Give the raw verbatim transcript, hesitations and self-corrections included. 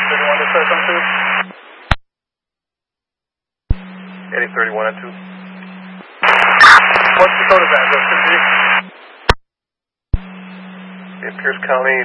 thirty-one to start on two. eighty thirty-one at two. What's the code of that? What's the In Pierce County,